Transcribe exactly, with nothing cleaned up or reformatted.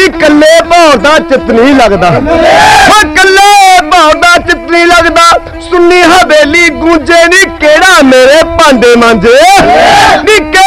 कल्ले भाव दा चित नहीं लगदा, कल्ले भाव दा चित नहीं लगदा। सुन्नी हवेली गूंजे नी केड़ा मेरे भांडे मांजे नी